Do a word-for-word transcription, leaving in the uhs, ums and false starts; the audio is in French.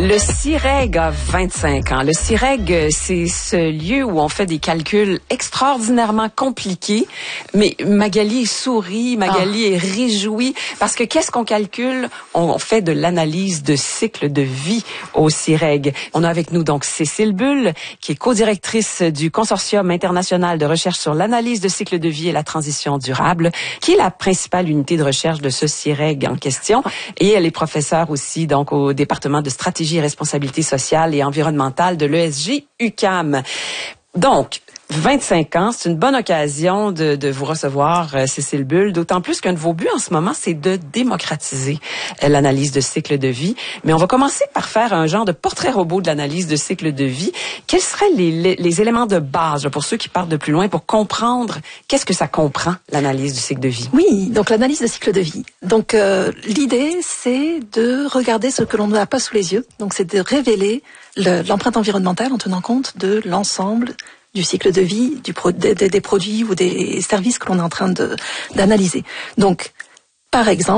Le C I R E G a vingt-cinq ans. Le C I R E G, c'est ce lieu où on fait des calculs extraordinairement compliqués. Mais Magali sourit, Magali ah. est réjouie. Parce que qu'est-ce qu'on calcule? On fait de l'analyse de cycle de vie au C I R E G. On a avec nous donc Cécile Bull, qui est co-directrice du Consortium international de recherche sur l'analyse de cycle de vie et la transition durable, qui est la principale unité de recherche de ce C I R E G en question. Et elle est professeure aussi donc au département de stratégie et responsabilité sociale et environnementale de l'E S G U Q A M. Donc, vingt-cinq ans, c'est une bonne occasion de, de vous recevoir, euh, Cécile Bull, d'autant plus qu'un de vos buts en ce moment, c'est de démocratiser euh, l'analyse de cycle de vie. Mais on va commencer par faire un genre de portrait robot de l'analyse de cycle de vie. Quels seraient les, les, les éléments de base, là, pour ceux qui partent de plus loin, pour comprendre qu'est-ce que ça comprend, l'analyse du cycle de vie? Oui, donc l'analyse de cycle de vie. Donc euh, l'idée, c'est de regarder ce que l'on n'a pas sous les yeux. Donc c'est de révéler le, l'empreinte environnementale en tenant compte de l'ensemble du cycle de vie, du pro, des, des produits ou des services que l'on est en train de, d'analyser. Donc, par exemple,